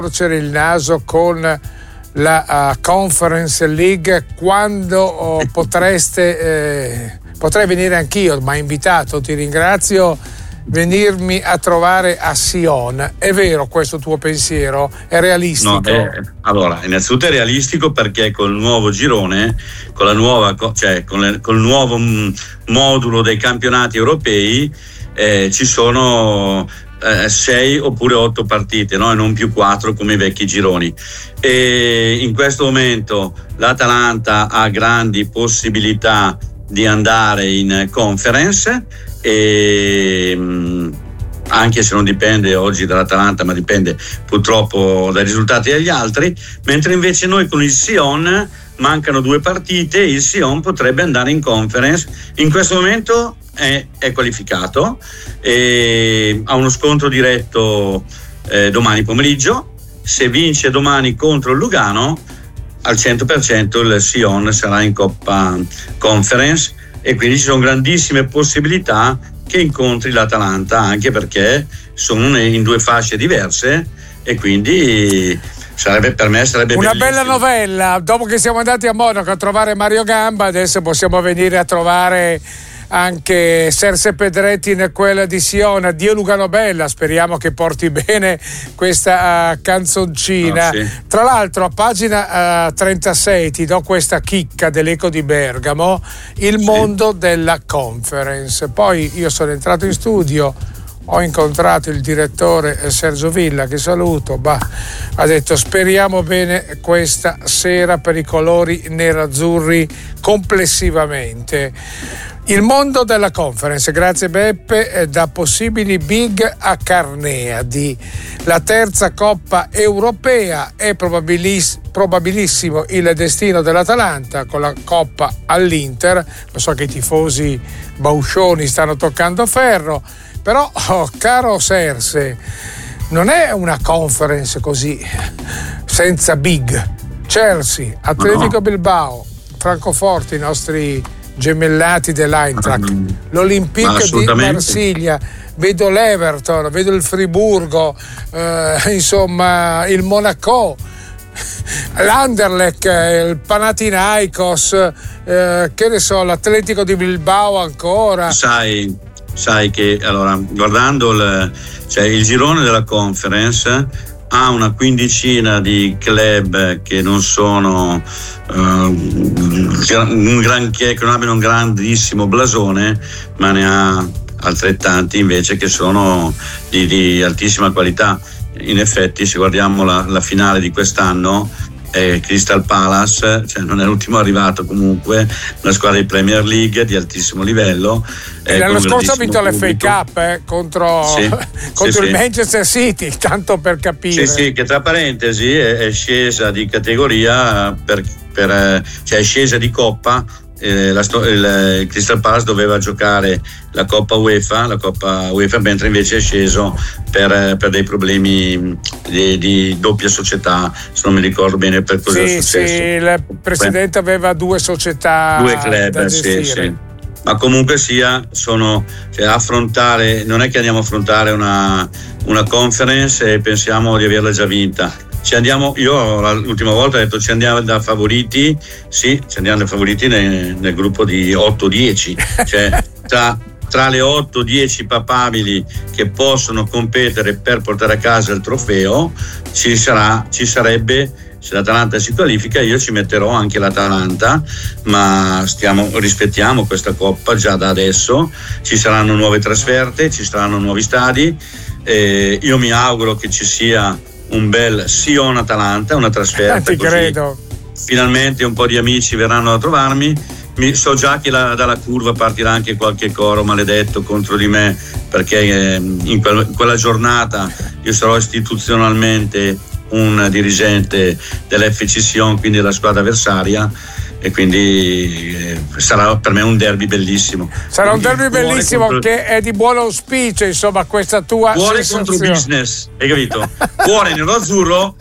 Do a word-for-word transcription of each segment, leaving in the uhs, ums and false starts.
torcere il naso con la uh, Conference League. Quando oh, potreste eh, potrei venire anch'io, ma invitato, ti ringrazio, venirmi a trovare a Sion. È vero questo tuo pensiero? È realistico? No, è, allora, innanzitutto è realistico perché col nuovo girone, con la nuova, cioè con, le, con il nuovo m, modulo dei campionati europei, eh, ci sono eh, sei oppure otto partite, no? E non più quattro come i vecchi gironi. E in questo momento l'Atalanta ha grandi possibilità di andare in Conference, e mh, anche se non dipende oggi dall'Atalanta, ma dipende purtroppo dai risultati degli altri, mentre invece noi con il Sion mancano due partite, il Sion potrebbe andare in Conference. In questo momento è, è qualificato e ha uno scontro diretto eh, domani pomeriggio. Se vince domani contro il Lugano, al cento per cento il Sion sarà in Coppa Conference, e quindi ci sono grandissime possibilità che incontri l'Atalanta, anche perché sono in due fasce diverse, e quindi sarebbe, per me sarebbe una bellissimo. Bella novella. Dopo che siamo andati a Monaco a trovare Mario Gamba, adesso possiamo venire a trovare anche Serse Pedretti in quella di Sion. Addio Lugano Bella, speriamo che porti bene questa uh, canzoncina. Oh, sì. Tra l'altro a pagina uh, trentasei ti do questa chicca dell'Eco di Bergamo, il sì. mondo della Conference. Poi io sono entrato in studio, ho incontrato il direttore Sergio Villa, che saluto, bah, ha detto speriamo bene questa sera per i colori nerazzurri complessivamente. Il mondo della Conference, grazie Beppe, da possibili big a Carneadi. La terza Coppa Europea, è probabiliss- probabilissimo il destino dell'Atalanta con la Coppa all'Inter. Lo so che i tifosi bauscioni stanno toccando ferro, però oh, caro Serse, non è una Conference così senza big. Chelsea, Atletico no. Bilbao, Francoforte, i nostri gemellati dell'Eintracht, l'Olympique di Marsiglia, vedo l'Everton, vedo il Friburgo, eh, insomma il Monaco, l'Anderlecht, il Panathinaikos, eh, che ne so, l'Atletico di Bilbao ancora. Sai, sai che allora guardando il, cioè, il girone della Conference ha una quindicina di club che non sono uh, un granché, che non abbiano un grandissimo blasone, ma ne ha altrettanti invece che sono di, di altissima qualità. In effetti, se guardiamo la, la finale di quest'anno, eh, Crystal Palace, cioè non è l'ultimo arrivato, comunque una squadra di Premier League di altissimo livello. E l'anno scorso ha vinto l'F A Cup eh, contro, sì, contro sì, il sì. Manchester City, tanto per capire. Sì, sì, che tra parentesi è, è scesa di categoria, per, per, cioè è scesa di coppa. Eh, la, il, il Crystal Palace doveva giocare la Coppa UEFA, la Coppa UEFA, mentre invece è sceso per, per dei problemi di, di doppia società, se non mi ricordo bene per cosa sì, è successo. Sì, il presidente Beh, aveva due società, due club, sì, sì. Ma comunque sia, sono, cioè, affrontare, non è che andiamo a affrontare una, una conference e pensiamo di averla già vinta. Ci andiamo, io l'ultima volta ho detto ci andiamo da favoriti, sì, ci andiamo da favoriti nel, nel gruppo di otto dieci, cioè tra, tra le otto dieci papabili che possono competere per portare a casa il trofeo ci sarà, ci sarebbe, se l'Atalanta si qualifica io ci metterò anche l'Atalanta, ma stiamo, rispettiamo questa coppa già da adesso, ci saranno nuove trasferte, ci saranno nuovi stadi, eh, io mi auguro che ci sia un bel Sion Atalanta, una trasferta, ti così credo. Finalmente un po' di amici verranno a trovarmi. Mi, so già che la, dalla curva partirà anche qualche coro maledetto contro di me, perché eh, in, quel, in quella giornata io sarò istituzionalmente un dirigente dell'F C Sion, quindi della squadra avversaria, e quindi eh, sarà per me un derby bellissimo. Sarà un derby bellissimo contro... che è di buon auspicio, insomma, questa tua cuore sensazione. Contro business, hai capito? Cuore nero azzurro,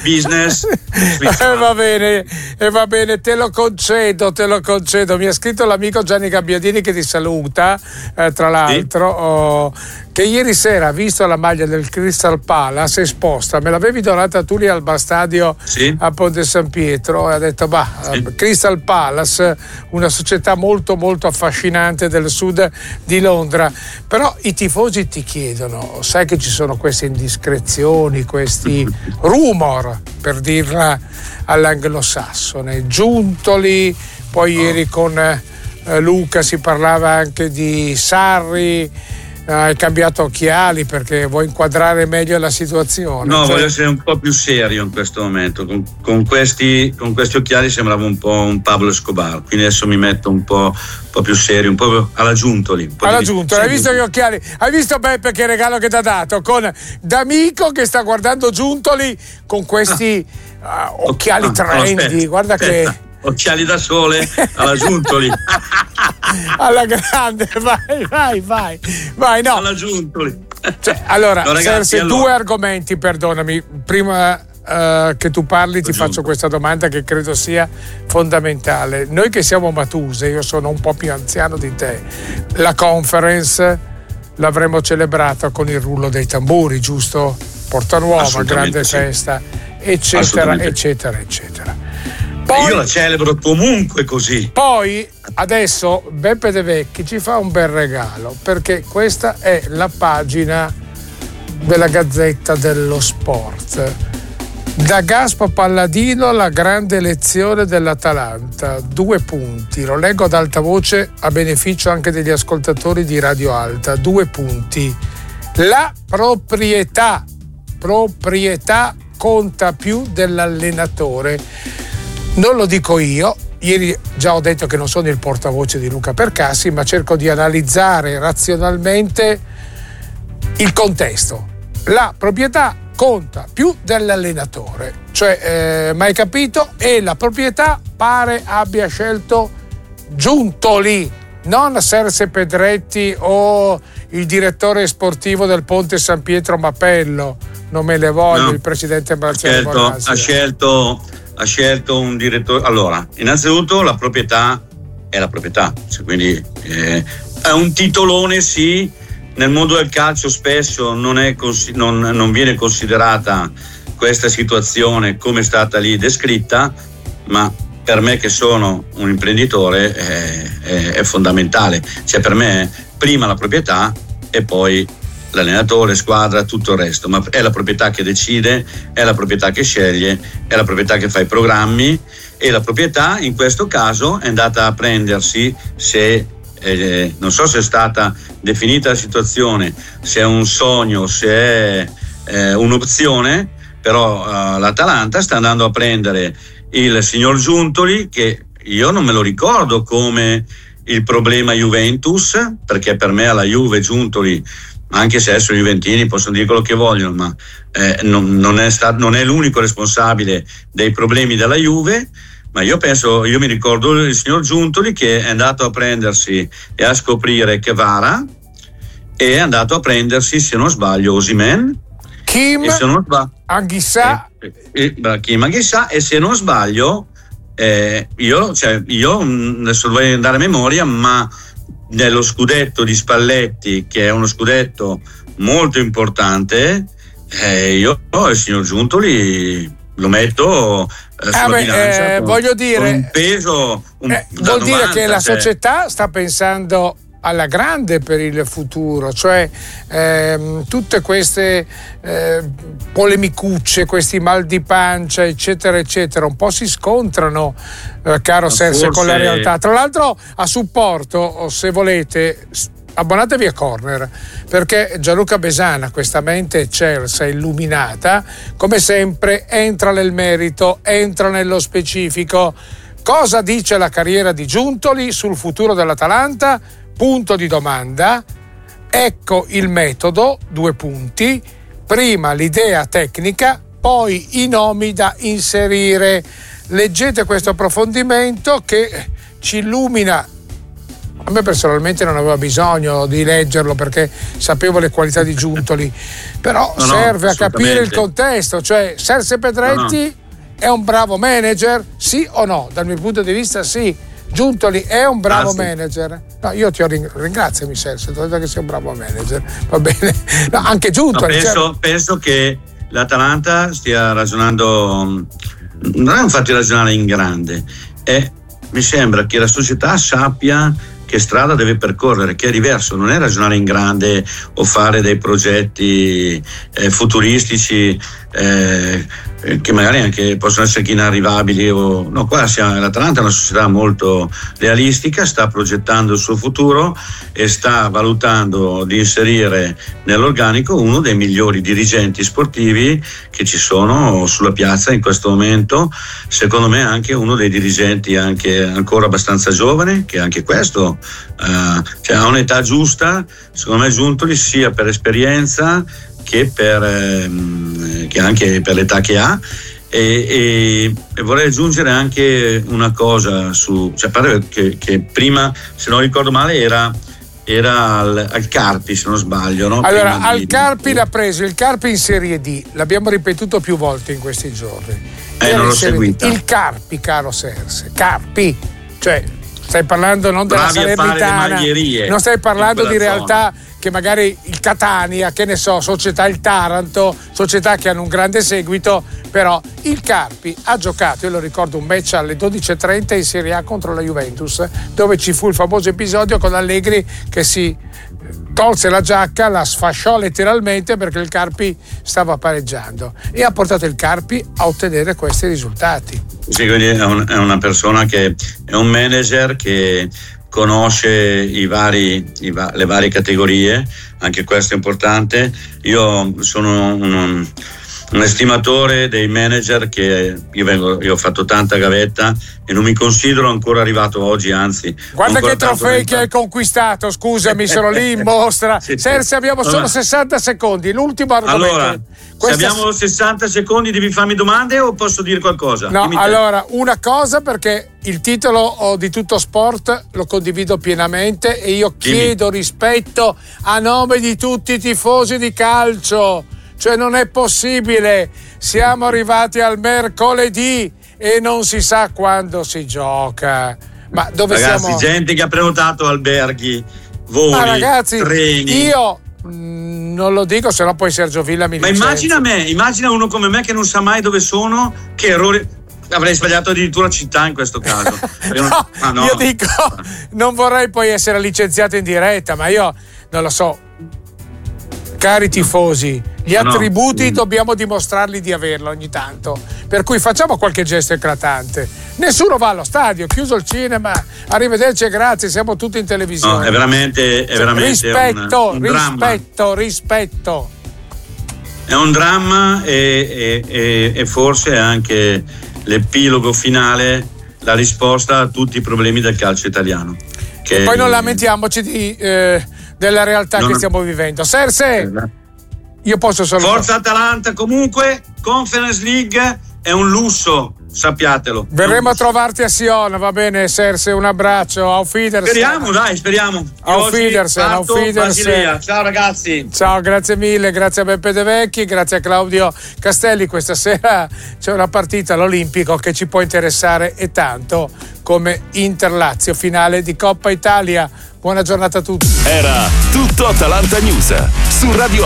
business. Eh, va bene, eh, va bene, te lo concedo, te lo concedo. Mi ha scritto l'amico Gianni Gabbiadini che ti saluta, eh, tra l'altro, sì. oh, che ieri sera ha visto la maglia del Crystal Palace esposta, me l'avevi donata tu lì al bar stadio, sì. a Ponte San Pietro, e ha detto bah, sì. Crystal Palace, una società molto molto affascinante del sud di Londra, però i tifosi ti chiedono, sai che ci sono queste indiscrezioni, questi rumor, per dirla all'anglosassone, Giuntoli, poi oh. ieri con eh, Luca si parlava anche di Sarri. Hai cambiato occhiali perché vuoi inquadrare meglio la situazione? No, cioè... voglio essere un po' più serio in questo momento. Con, con, questi, con questi occhiali sembrava un po' un Pablo Escobar, quindi adesso mi metto un po', un po' più serio, un po' alla Giuntoli. Un po alla di... Giuntoli, hai visto gli occhiali? Hai visto Beppe che regalo che ti ha dato? Con D'Amico che sta guardando Giuntoli con questi ah. uh, occhiali ah, trendy, no, aspetta, guarda aspetta. che... Occhiali da sole alla Giuntoli. Alla grande, vai, vai, vai, vai, no. Alla Giuntoli. Cioè, allora, no, ragazzi, se allora... due argomenti, perdonami, prima uh, che tu parli ti faccio questa domanda che credo sia fondamentale. Noi che siamo matuse, io sono un po' più anziano di te, la conference l'avremo celebrata con il rullo dei tamburi, giusto? Porta Nuova, grande sì. festa, eccetera, eccetera, eccetera. Poi, io la celebro comunque così. Poi adesso Beppe De Vecchi ci fa un bel regalo, perché questa è la pagina della Gazzetta dello Sport. Da Gaspo Palladino la grande lezione dell'Atalanta, due punti, lo leggo ad alta voce a beneficio anche degli ascoltatori di Radio Alta, due punti. La proprietà, proprietà conta più dell'allenatore. Non lo dico io, ieri già ho detto che non sono il portavoce di Luca Percassi, ma cerco di analizzare razionalmente il contesto. La proprietà conta più dell'allenatore, cioè, eh, mai capito? E la proprietà pare abbia scelto Giuntoli, non Serse Pedretti o il direttore sportivo del Ponte San Pietro Mapello, non me le voglio, no, il presidente Marcello Bonazzi. Ha scelto ha scelto un direttore. Allora, innanzitutto la proprietà è la proprietà, cioè, quindi eh, è un titolone, sì. Nel mondo del calcio spesso non, è, non, non viene considerata questa situazione come è stata lì descritta, ma per me che sono un imprenditore è, è, è fondamentale. Cioè, per me prima la proprietà e poi l'allenatore, squadra, tutto il resto, ma è la proprietà che decide, è la proprietà che sceglie, è la proprietà che fa i programmi, e la proprietà in questo caso è andata a prendersi, se eh, non so se è stata definita la situazione, se è un sogno, se è eh, un'opzione, però eh, l'Atalanta sta andando a prendere il signor Giuntoli, che io non me lo ricordo come il problema Juventus, perché per me alla Juve Giuntoli, anche se adesso i juventini possono dire quello che vogliono, ma eh, non, non, è stato, non è l'unico responsabile dei problemi della Juve. Ma io penso, io mi ricordo il signor Giuntoli che è andato a prendersi e a scoprire Kvara, e è andato a prendersi, se non sbaglio, Osimhen, Kim, e se non sbaglio, Anghissà, e, e, e, Kim Anghissà, e se non sbaglio, eh, io, cioè, io adesso dovrei andare a memoria, ma nello scudetto di Spalletti, che è uno scudetto molto importante, eh, io il signor Giuntoli lo metto eh, sulla ah beh, bilancia, eh, con, voglio dire, con un peso un, eh, vuol novanta, dire che la cioè, società sta pensando alla grande per il futuro, cioè ehm, tutte queste eh, polemicucce, questi mal di pancia, eccetera eccetera, un po' si scontrano, eh, caro Serse, con la realtà. Tra l'altro, a supporto, se volete, abbonatevi a Corner, perché Gianluca Besana, questa mente eccelsa, illuminata, come sempre entra nel merito, entra nello specifico. Cosa dice la carriera di Giuntoli sul futuro dell'Atalanta? Punto di domanda. Ecco il metodo, due punti. Prima l'idea tecnica, poi i nomi da inserire. Leggete questo approfondimento che ci illumina A me personalmente non aveva bisogno di leggerlo perché sapevo le qualità di Giuntoli, però no, serve no, a capire il contesto, cioè Serse Pedretti no, no. è un bravo manager, sì o no? Dal mio punto di vista sì. Giuntoli è un bravo ah, sì. manager. No, io ti ho ring- ringraziami Serse, ti ho detto che sei un bravo manager, va bene. No, anche Giuntoli. No, penso, cioè... penso che l'Atalanta stia ragionando, non è un fatto di ragionare in grande, è, mi sembra che la società sappia che strada deve percorrere, che è diverso, non è ragionare in grande o fare dei progetti eh, futuristici eh, che magari anche possono essere inarrivabili o no. Qua siamo, l'Atalanta è una società molto realistica, sta progettando il suo futuro e sta valutando di inserire nell'organico uno dei migliori dirigenti sportivi che ci sono sulla piazza in questo momento, secondo me anche uno dei dirigenti anche ancora abbastanza giovane, che anche questo eh, cioè ha un'età giusta, secondo me Giuntoli, sia per esperienza che per ehm, che anche per l'età che ha, e, e, e vorrei aggiungere anche una cosa su, cioè pare che, che prima, se non ricordo male, era era al, al Carpi, se non sbaglio, no? Allora prima al di, Carpi l'ha preso il Carpi in Serie D, l'abbiamo ripetuto più volte in questi giorni. Eh, non l'ho seguita. Il Carpi, caro Serse, Carpi, cioè stai parlando non della Bravi Salernitana, non stai parlando di realtà zona. Che magari il Catania, che ne so, società il Taranto, società che hanno un grande seguito, però il Carpi ha giocato, io lo ricordo, un match alle dodici e trenta in Serie A contro la Juventus, dove ci fu il famoso episodio con Allegri che si tolse la giacca, la sfasciò letteralmente perché il Carpi stava pareggiando, e ha portato il Carpi a ottenere questi risultati. Sì, quindi è, un, è una persona che è un manager che conosce i vari, i va, le varie categorie, anche questo è importante. Io sono un, un estimatore dei manager, che io, vengo, io ho fatto tanta gavetta e non mi considero ancora arrivato oggi, anzi. Guarda che trofei che hai conquistato, scusami, sono lì in mostra. Sì, Serse, abbiamo solo sessanta secondi, l'ultimo argomento. Allora, Questa... se abbiamo sessanta secondi devi farmi domande o posso dire qualcosa? No, allora, una cosa, perché il titolo di Tutto Sport lo condivido pienamente e io chiedo Dimmi. rispetto a nome di tutti i tifosi di calcio. Cioè non è possibile, siamo arrivati al mercoledì e non si sa quando si gioca. Ma dove Ragazzi, siamo? gente che ha prenotato alberghi, voli, Ma ragazzi, treni. Io mh, non lo dico, sennò poi Sergio Villa mi Ma licenzia. immagina me, immagina uno come me che non sa mai dove sono, che errore. Avrei sbagliato addirittura città in questo caso. no, non... ah, no. Io dico, non vorrei poi essere licenziato in diretta, ma io non lo so. Cari tifosi, gli no, attributi no. dobbiamo dimostrarli di averlo ogni tanto, per cui facciamo qualche gesto eclatante. Nessuno va allo stadio, chiuso il cinema, arrivederci e grazie, siamo tutti in televisione. No, è veramente, è veramente rispetto, un, un rispetto, dramma. rispetto. È un dramma e, e, e forse anche l'epilogo finale, la risposta a tutti i problemi del calcio italiano. Che e poi non lamentiamoci di... Eh, della realtà non che stiamo vivendo. Serse, io posso solo Forza Atalanta. Comunque Conference League è un lusso, sappiatelo. Verremo a trovarti a Sion, va bene Serse, un abbraccio, auf Wiedersehen. Speriamo, dai, speriamo. Auf Wiedersehen, auf Wiedersehen. Ciao ragazzi. Ciao, grazie mille, grazie a Beppe De Vecchi, grazie a Claudio Castelli. Questa sera c'è una partita all'Olimpico che ci può interessare e tanto, come Inter-Lazio, finale di Coppa Italia. Buona giornata a tutti. Era tutto Atalanta News su Radio